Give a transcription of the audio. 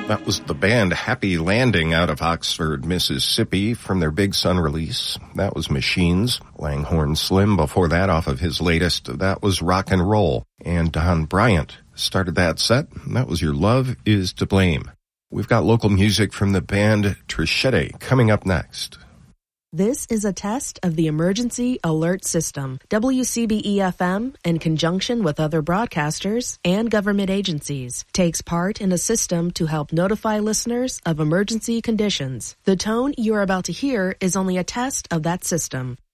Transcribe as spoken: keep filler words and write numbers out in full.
That was the band Happy Landing out of Oxford, Mississippi, from their Big Sun release. That was Machines. Langhorne Slim before that off of his latest. That was Rock and Roll. And Don Bryant started that set. That was Your Love Is to Blame. We've got local music from the band Trichette coming up next. This is a test of the Emergency Alert System. W C B E F M, in conjunction with other broadcasters and government agencies, takes part in a system to help notify listeners of emergency conditions. The tone you're about to hear is only a test of that system.